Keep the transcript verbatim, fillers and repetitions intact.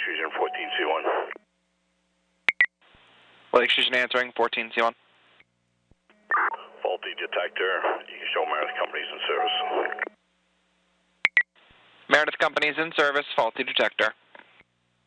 Extrusion fourteen C one. Lake Extrusion answering, fourteen C one. Faulty detector. You can show Meredith Company's in service. Meredith Company's in service, faulty detector.